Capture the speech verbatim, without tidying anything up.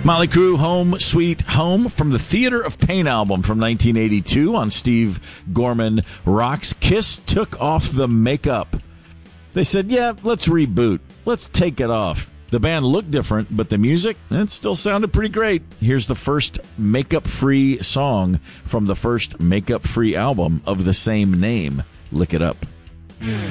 Mötley Crüe, Home Sweet Home, from the Theater of Pain album from nineteen eighty-two on Steve Gorman Rocks. Kiss took off the makeup. They said, yeah, let's reboot. Let's take it off. The band looked different, but the music, it still sounded pretty great. Here's the first makeup-free song from the first makeup-free album of the same name. Look it up.